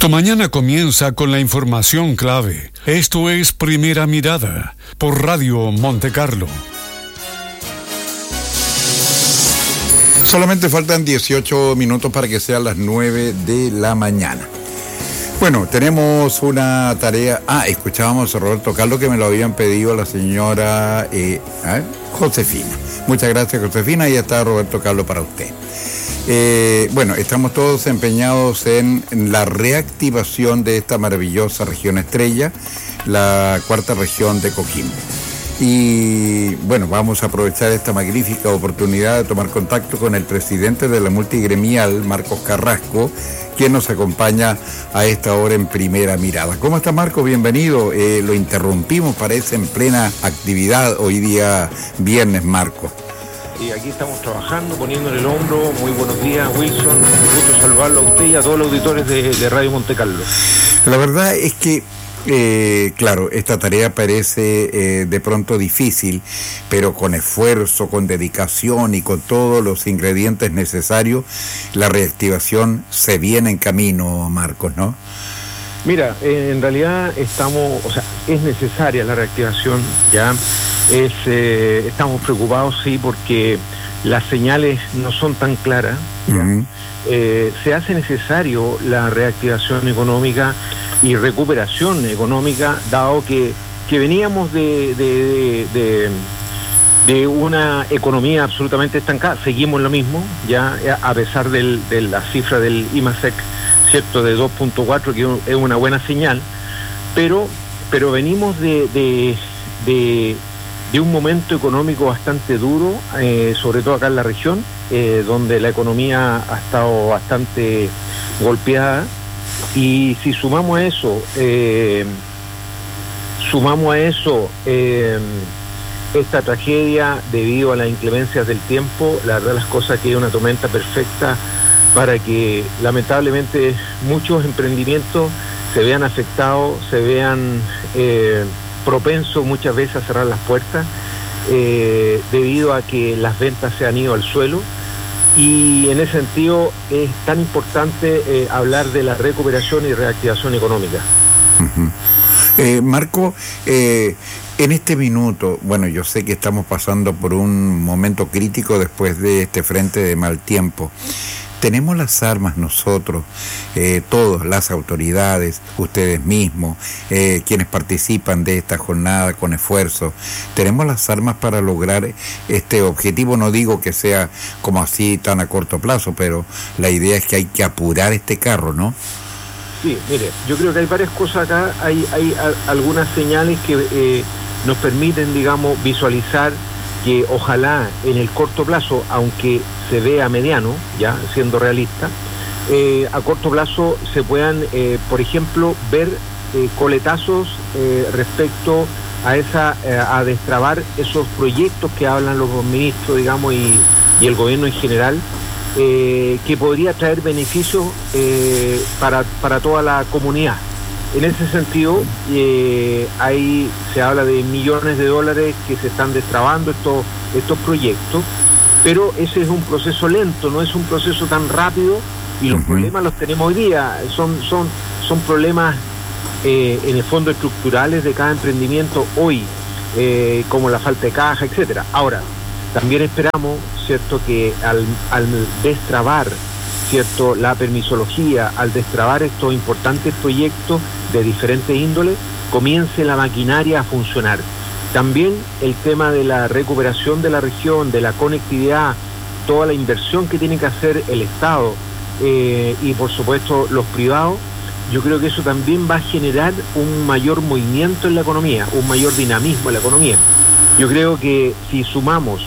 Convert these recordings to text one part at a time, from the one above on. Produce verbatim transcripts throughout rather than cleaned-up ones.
Tu mañana comienza con la información clave. Esto es Primera Mirada por Radio Monte Carlo. Solamente faltan dieciocho minutos para que sean las nueve de la mañana. Bueno, tenemos una tarea. Ah, escuchábamos a Roberto Carlos, que me lo habían pedido la señora eh, ¿eh? Josefina. Muchas gracias, Josefina. Ahí está Roberto Carlos para usted. Eh, bueno, estamos todos empeñados en, en la reactivación de esta maravillosa región estrella, la cuarta región de Coquimbo. Y bueno, vamos a aprovechar esta magnífica oportunidad de tomar contacto con el presidente de la multigremial, Marcos Carrasco, quien nos acompaña a esta hora en Primera Mirada. ¿Cómo está, Marcos? Bienvenido. Eh, lo interrumpimos, parece, en plena actividad hoy día viernes, Marcos. Y aquí estamos trabajando, poniéndole el hombro. Muy buenos días, Wilson. Un gusto saludarlo a usted y a todos los auditores de, de Radio Monte Carlo. La verdad es que, eh, claro, esta tarea parece eh, de pronto difícil, pero con esfuerzo, con dedicación y con todos los ingredientes necesarios, la reactivación se viene en camino, Marcos, ¿no? Mira, eh, en realidad estamos, o sea, es necesaria la reactivación, ya. Es, eh, estamos preocupados, sí, porque las señales no son tan claras. Uh-huh. Eh, se hace necesario la reactivación económica y recuperación económica, dado que, que veníamos de, de, de, de una economía absolutamente estancada. Seguimos lo mismo, ya a pesar del, de la cifra del IMASEC, cierto, de dos punto cuatro, que es una buena señal, pero, pero venimos de... de, de de un momento económico bastante duro, eh, sobre todo acá en la región, eh, donde la economía ha estado bastante golpeada, y si sumamos a eso, eh, sumamos a eso eh, esta tragedia debido a las inclemencias del tiempo, la verdad las cosas que es una tormenta perfecta para que lamentablemente muchos emprendimientos se vean afectados, se vean... Eh, propenso muchas veces a cerrar las puertas eh, debido a que las ventas se han ido al suelo, y en ese sentido es tan importante eh, hablar de la recuperación y reactivación económica. Uh-huh. eh, Marco, eh, en este minuto, bueno, yo sé que estamos pasando por un momento crítico después de este frente de mal tiempo. Tenemos las armas nosotros, eh, todos, las autoridades, ustedes mismos, eh, quienes participan de esta jornada con esfuerzo, tenemos las armas para lograr este objetivo. No digo que sea como así tan a corto plazo, pero la idea es que hay que apurar este carro, ¿no? Sí, mire, yo creo que hay varias cosas acá, hay, hay a, algunas señales que eh, nos permiten, digamos, visualizar que ojalá en el corto plazo, aunque se vea mediano, ya siendo realista, eh, a corto plazo se puedan, eh, por ejemplo, ver eh, coletazos eh, respecto a esa eh, a destrabar esos proyectos que hablan los ministros, digamos, y, y el gobierno en general, eh, que podría traer beneficios eh, para, para toda la comunidad. En ese sentido, eh, ahí se habla de millones de dólares que se están destrabando estos, estos proyectos, pero ese es un proceso lento, no es un proceso tan rápido, y los uh-huh. problemas los tenemos hoy día, son, son, son problemas eh, en el fondo estructurales de cada emprendimiento hoy, eh, como la falta de caja, etcétera. Ahora, también esperamos, cierto, que al, al destrabar, cierto, la permisología, al destrabar estos importantes proyectos de diferentes índoles, comience la maquinaria a funcionar. También el tema de la recuperación de la región, de la conectividad, toda la inversión que tiene que hacer el Estado eh, y por supuesto los privados, yo creo que eso también va a generar un mayor movimiento en la economía, un mayor dinamismo en la economía. Yo creo que si sumamos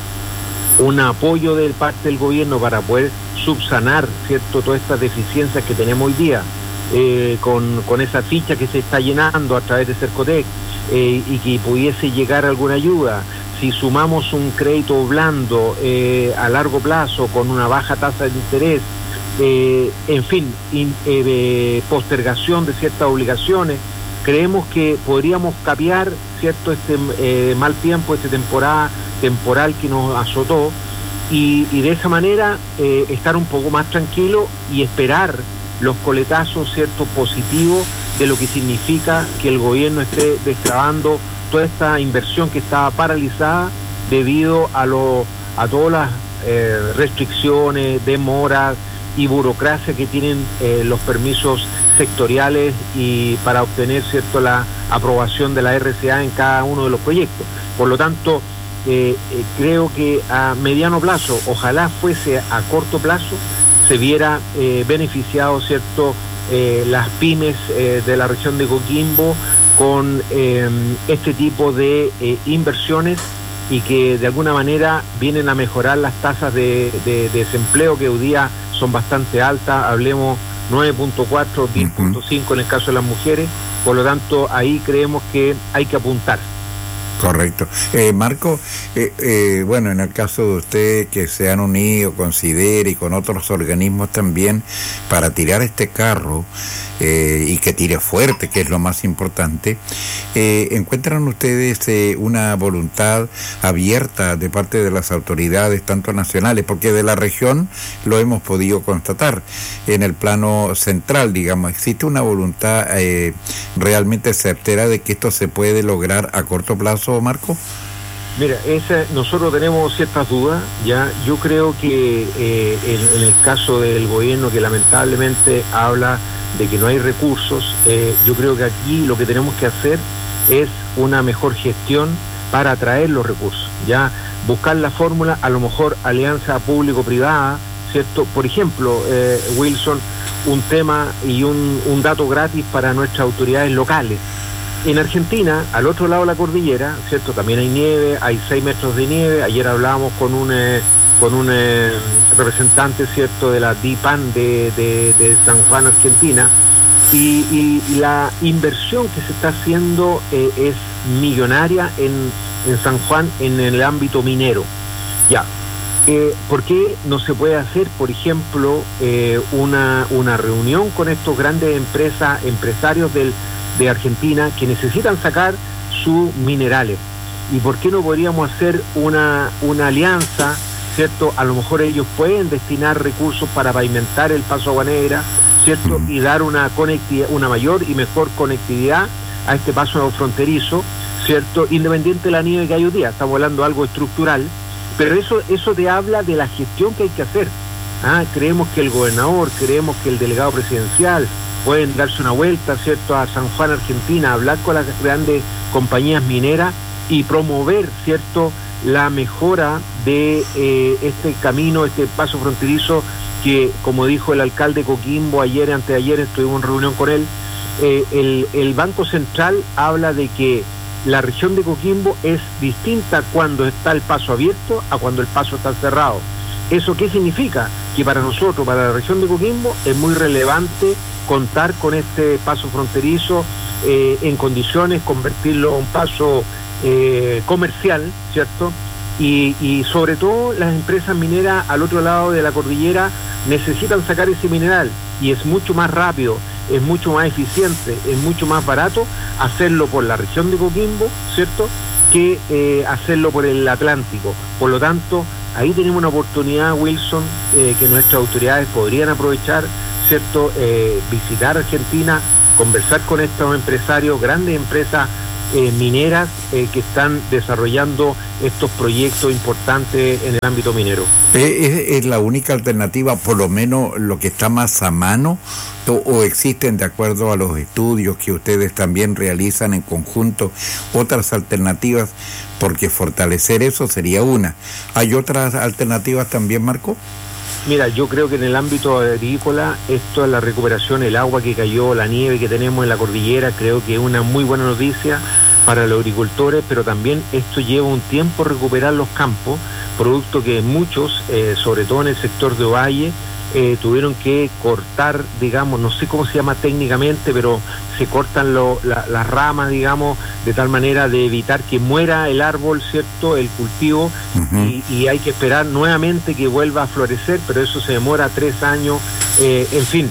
un apoyo de parte del gobierno para poder subsanar, cierto, todas estas deficiencias que tenemos hoy día, eh, con, con esa ficha que se está llenando a través de Cercotec, eh, y que pudiese llegar alguna ayuda, si sumamos un crédito blando eh, a largo plazo con una baja tasa de interés, eh, en fin, in, eh, postergación de ciertas obligaciones, creemos que podríamos capear, cierto, este eh, mal tiempo, esta temporada temporal que nos azotó, y, y de esa manera eh, estar un poco más tranquilo y esperar los coletazos, ¿cierto?, positivos de lo que significa que el gobierno esté destrabando toda esta inversión que estaba paralizada debido a, lo, a todas las eh, restricciones, demoras y burocracia que tienen eh, los permisos sectoriales y para obtener, cierto, la aprobación de la R C A en cada uno de los proyectos. Por lo tanto, eh, eh, creo que a mediano plazo, ojalá fuese a corto plazo, se viera eh, beneficiado, cierto, eh, las pymes eh, de la región de Coquimbo con eh, este tipo de eh, inversiones y que de alguna manera vienen a mejorar las tasas de, de, de desempleo que hoy día son bastante altas, hablemos nueve punto cuatro, diez punto cinco en el caso de las mujeres, por lo tanto ahí creemos que hay que apuntar. Correcto. Eh, Marco, eh, eh, bueno, en el caso de usted que se han unido con SIDER y con otros organismos también para tirar este carro eh, y que tire fuerte, que es lo más importante, eh, ¿encuentran ustedes eh, una voluntad abierta de parte de las autoridades, tanto nacionales, porque de la región lo hemos podido constatar, en el plano central, digamos, existe una voluntad eh, realmente certera de que esto se puede lograr a corto plazo, Marco? Mira, esa, nosotros tenemos ciertas dudas, ya. Yo creo que eh, en, en el caso del gobierno que lamentablemente habla de que no hay recursos, eh, yo creo que aquí lo que tenemos que hacer es una mejor gestión para atraer los recursos, ya. Buscar la fórmula, a lo mejor alianza público-privada, ¿cierto? Por ejemplo, eh, Wilson, un tema y un, un dato gratis para nuestras autoridades locales. En Argentina, al otro lado de la cordillera, ¿cierto? También hay nieve, hay seis metros de nieve. Ayer hablábamos con un eh, con un eh, representante, ¿cierto?, de la DIPAN de, de, de San Juan, Argentina, y, y, y la inversión que se está haciendo eh, es millonaria en, en San Juan en el ámbito minero. Ya, eh, ¿por qué no se puede hacer, por ejemplo, eh, una, una reunión con estos grandes empresas, empresarios del de Argentina que necesitan sacar sus minerales? ¿Y por qué no podríamos hacer una, una alianza, ¿cierto? A lo mejor ellos pueden destinar recursos para pavimentar el Paso Aguanegra, ¿cierto? Y dar una conectividad, una mayor y mejor conectividad a este paso fronterizo, ¿cierto? Independiente de la nieve que hay hoy día, estamos hablando de algo estructural, pero eso, eso te habla de la gestión que hay que hacer. Ah, creemos que el gobernador, creemos que el delegado presidencial pueden darse una vuelta, ¿cierto?, a San Juan, Argentina, hablar con las grandes compañías mineras y promover, ¿cierto?, la mejora de eh, este camino, este paso fronterizo que, como dijo el alcalde Coquimbo ayer, anteayer, estuvimos en reunión con él, eh, el, el Banco Central habla de que la región de Coquimbo es distinta cuando está el paso abierto a cuando el paso está cerrado. ¿Eso qué significa? Que para nosotros, para la región de Coquimbo, es muy relevante contar con este paso fronterizo eh, en condiciones, convertirlo a un paso eh, comercial, ¿cierto? Y, y sobre todo las empresas mineras al otro lado de la cordillera necesitan sacar ese mineral y es mucho más rápido, es mucho más eficiente, es mucho más barato hacerlo por la región de Coquimbo, ¿cierto?, que eh, hacerlo por el Atlántico. Por lo tanto, ahí tenemos una oportunidad, Wilson, eh, que nuestras autoridades podrían aprovechar, ¿cierto?, eh, visitar Argentina, conversar con estos empresarios, grandes empresas eh, mineras eh, que están desarrollando estos proyectos importantes en el ámbito minero. ¿Es, es la única alternativa, por lo menos lo que está más a mano, o, o existen, de acuerdo a los estudios que ustedes también realizan en conjunto, otras alternativas? Porque fortalecer eso sería una. ¿Hay otras alternativas también, Marco? Mira, yo creo que en el ámbito agrícola, esto es la recuperación, el agua que cayó, la nieve que tenemos en la cordillera, creo que es una muy buena noticia para los agricultores, pero también esto lleva un tiempo recuperar los campos, producto que muchos, eh, sobre todo en el sector de Ovalle, eh, tuvieron que cortar, digamos, no sé cómo se llama técnicamente, pero se cortan lo, la, las ramas, digamos, de tal manera de evitar que muera el árbol, ¿cierto?, el cultivo, uh-huh. y, y hay que esperar nuevamente que vuelva a florecer, pero eso se demora tres años, eh, en fin,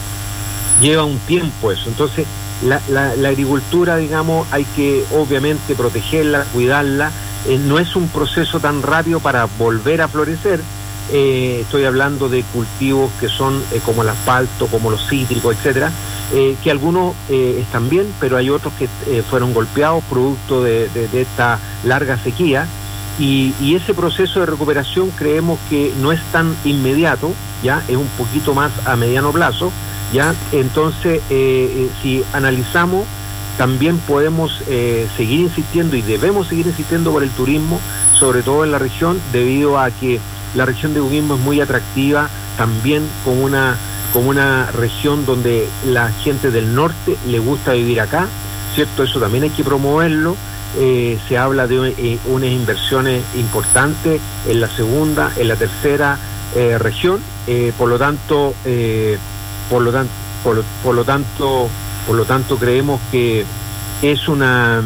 lleva un tiempo eso. Entonces, la, la, la agricultura, digamos, hay que obviamente protegerla, cuidarla, eh, no es un proceso tan rápido para volver a florecer, eh, estoy hablando de cultivos que son eh, como el asfalto, como los cítricos, etcétera, eh, que algunos eh, están bien, pero hay otros que eh, fueron golpeados producto de, de, de esta larga sequía, y, y ese proceso de recuperación creemos que no es tan inmediato, ya es un poquito más a mediano plazo, ya. Entonces eh, eh, si analizamos, también podemos eh, seguir insistiendo y debemos seguir insistiendo por el turismo, sobre todo en la región, debido a que la región de Coquimbo es muy atractiva, también como una, como una región donde la gente del norte le gusta vivir acá, ¿cierto? Eso también hay que promoverlo. Eh, se habla de eh, unas inversiones importantes en la segunda, en la tercera eh, región, eh, por lo tanto, eh, por lo tanto, por lo, por lo tanto, por lo tanto creemos que es una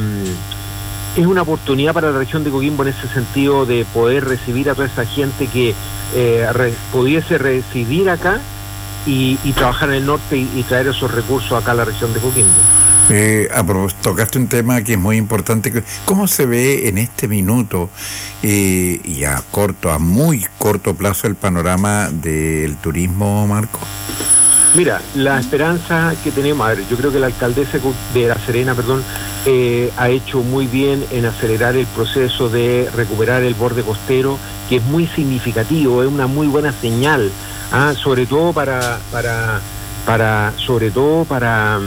es una oportunidad para la región de Coquimbo en ese sentido de poder recibir a toda esa gente que eh, re, pudiese residir acá y, y trabajar en el norte y, y traer esos recursos acá a la región de Coquimbo. Eh, a propósito, tocaste un tema que es muy importante. ¿Cómo se ve en este minuto eh, y a corto, a muy corto plazo el panorama del turismo, Marco? Mira, la esperanza que tenemos, a ver, yo creo que la alcaldesa de La Serena, perdón, eh, ha hecho muy bien en acelerar el proceso de recuperar el borde costero, que es muy significativo, es una muy buena señal, ¿ah? sobre todo para, para, para, sobre todo para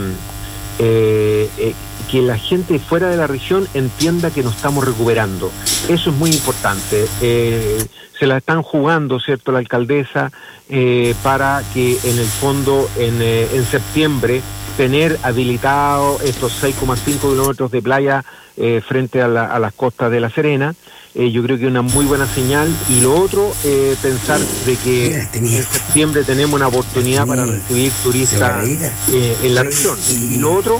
eh, eh, que la gente fuera de la región entienda que nos estamos recuperando. Eso es muy importante. Eh, se la están jugando, ¿cierto?, la alcaldesa, eh, para que en el fondo en, eh, en septiembre tener habilitado estos seis coma cinco kilómetros de playa eh, frente a, la, a las costas de La Serena. Eh, yo creo que es una muy buena señal. Y lo otro, eh, pensar de que en septiembre tenemos una oportunidad para recibir turistas eh, en la región. Y lo otro,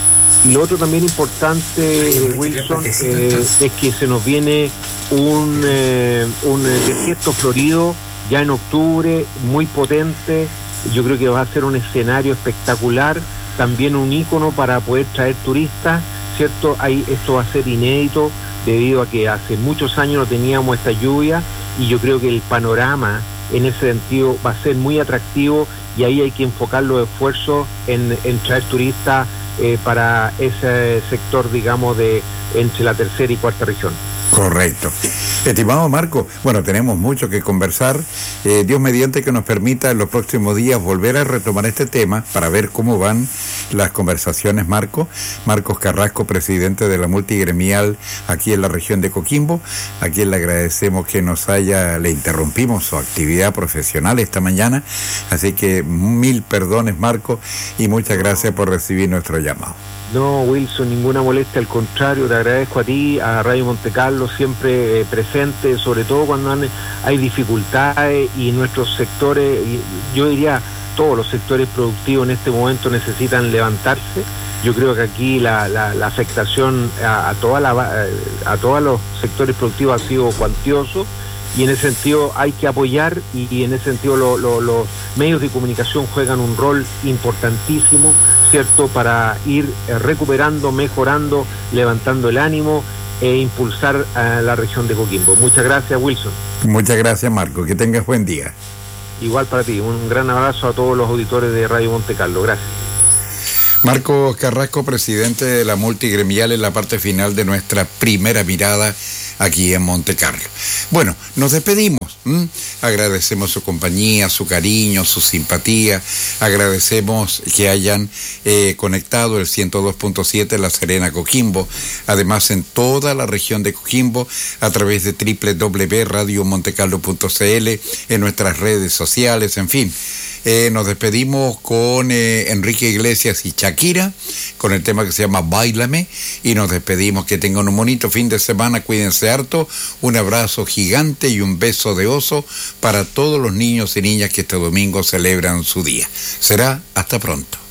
y lo otro también importante, Wilson, eh, es que se nos viene un, eh, un desierto florido ya en octubre, muy potente. Yo creo que va a ser un escenario espectacular, también un ícono para poder traer turistas, ¿cierto? Ahí esto va a ser inédito debido a que hace muchos años no teníamos esta lluvia, y yo creo que el panorama en ese sentido va a ser muy atractivo, y ahí hay que enfocar los esfuerzos en, en traer turistas eh, para ese sector, digamos, de entre la tercera y cuarta región. Correcto. Estimado Marco, bueno, tenemos mucho que conversar. Eh, Dios mediante que nos permita en los próximos días volver a retomar este tema para ver cómo van las conversaciones, Marco. Marcos Carrasco, presidente de la multigremial aquí en la región de Coquimbo, a quien le agradecemos que nos haya, le interrumpimos su actividad profesional esta mañana, así que mil perdones, Marco, y muchas gracias por recibir nuestro llamado. No, Wilson, ninguna molestia, al contrario, te agradezco a ti, a Radio Monte Carlo, siempre eh, presente, sobre todo cuando han, hay dificultades y nuestros sectores, yo diría todos los sectores productivos en este momento necesitan levantarse. Yo creo que aquí la, la, la afectación a, a, toda la, a todos los sectores productivos ha sido cuantioso, y en ese sentido hay que apoyar, y, y en ese sentido lo, lo, los medios de comunicación juegan un rol importantísimo, ¿cierto?, para ir eh, recuperando, mejorando, levantando el ánimo e impulsar a la región de Coquimbo. Muchas gracias, Wilson. Muchas gracias, Marco, que tengas buen día. Igual para ti, un gran abrazo a todos los auditores de Radio Monte Carlo, gracias. Marcos Carrasco, presidente de la multigremial, en la parte final de nuestra primera mirada aquí en Monte Carlo. Bueno, nos despedimos. ¿Mm? Agradecemos su compañía, su cariño, su simpatía. Agradecemos que hayan eh, conectado el ciento dos punto siete La Serena Coquimbo, además en toda la región de Coquimbo a través de doble u doble u doble u punto radio montecarlo punto c l, en nuestras redes sociales, en fin. Eh, nos despedimos con eh, Enrique Iglesias y Shakira, con el tema que se llama Báilame, y nos despedimos. Que tengan un bonito fin de semana, cuídense harto, un abrazo gigante y un beso de oso para todos los niños y niñas que este domingo celebran su día. Será hasta pronto.